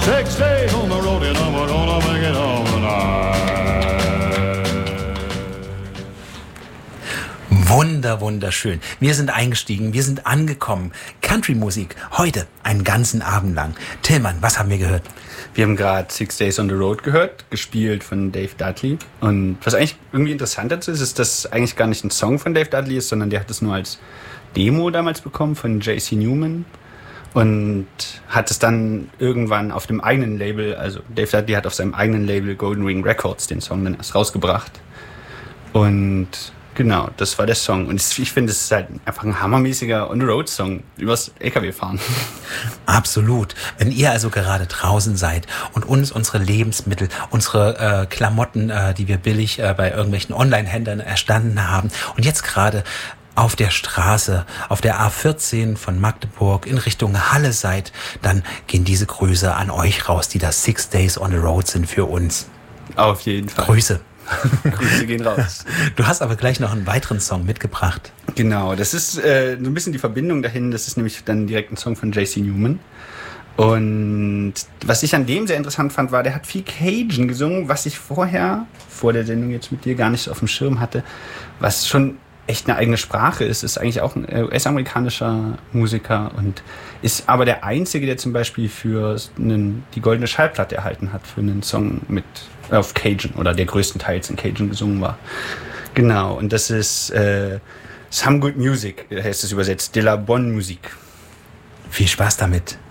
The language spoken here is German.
6 days on the road, you know we're gonna make it home tonight. Wunderschön. Wir sind eingestiegen, wir sind angekommen. Country-Musik, heute einen ganzen Abend lang. Tillmann, was haben wir gehört? Wir haben gerade 6 Days on the Road gehört, gespielt von Dave Dudley. Und was eigentlich irgendwie interessant dazu ist, dass es eigentlich gar nicht ein Song von Dave Dudley ist, sondern der hat es nur als Demo damals bekommen von J.C. Newman. Und hat es dann irgendwann auf dem eigenen Label, also Dave Dudley hat auf seinem eigenen Label Golden Ring Records den Song dann erst rausgebracht. Und genau, das war der Song. Und ich finde, es ist halt einfach ein hammermäßiger On-the-Road-Song übers LKW-Fahren. Absolut. Wenn ihr also gerade draußen seid und uns unsere Lebensmittel, unsere Klamotten, die wir billig bei irgendwelchen Online-Händlern erstanden haben und jetzt gerade auf der Straße, auf der A14 von Magdeburg in Richtung Halle seid, dann gehen diese Grüße an euch raus, die das 6 Days on the Road sind für uns. Auf jeden Fall. Grüße. Grüße gehen raus. Du hast aber gleich noch einen weiteren Song mitgebracht. Genau, das ist so ein bisschen die Verbindung dahin. Das ist nämlich dann direkt ein Song von J.C. Newman. Und was ich an dem sehr interessant fand, war, der hat viel Cajun gesungen, was ich vor der Sendung jetzt mit dir gar nicht so auf dem Schirm hatte, was schon echt eine eigene Sprache ist eigentlich auch ein US-amerikanischer Musiker und ist aber der Einzige, der zum Beispiel für die Goldene Schallplatte erhalten hat, für einen Song auf Cajun oder der größtenteils in Cajun gesungen war. Genau, und das ist Some Good Music, heißt es übersetzt, de la bonne musique. Viel Spaß damit.